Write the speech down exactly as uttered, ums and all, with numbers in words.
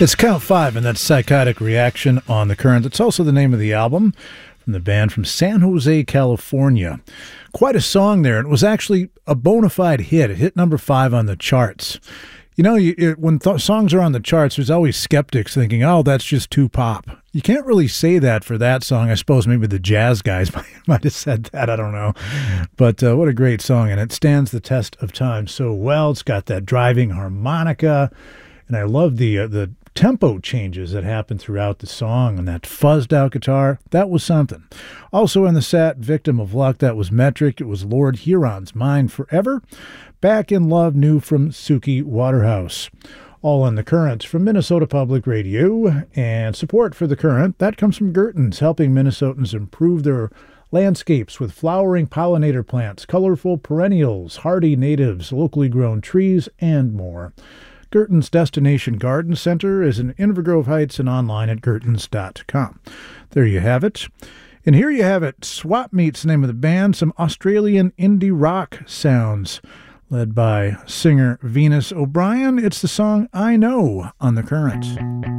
It's Count Five, and that's Psychotic Reaction on the Current. It's also the name of the album from the band from San Jose, California. Quite a song there. It was actually a bona fide hit. It hit number five on the charts. You know, you, it, when th- songs are on the charts, there's always skeptics thinking, oh, that's just too pop. You can't really say that for that song. I suppose maybe the jazz guys might, might have said that. I don't know. But uh, what a great song, and it stands the test of time so well. It's got that driving harmonica, and I love the uh, the tempo changes that happen throughout the song, and that fuzzed out guitar. That was something. Also in the set, Victim of Luck, that was Metric. It was Lord Huron's Mine Forever. Back in Love, new from Suki Waterhouse. All on the Current from Minnesota Public Radio. And support for the Current, that comes from Gertens, helping Minnesotans improve their landscapes with flowering pollinator plants, colorful perennials, hardy natives, locally grown trees, and more. Gertens Destination Garden Center is in Inver Grove Heights and online at gertens dot com. There you have it. And here you have it. Swap Meet's the name of the band, some Australian indie rock sounds, led by singer Venus O'Brien. It's the song I Know on the Current.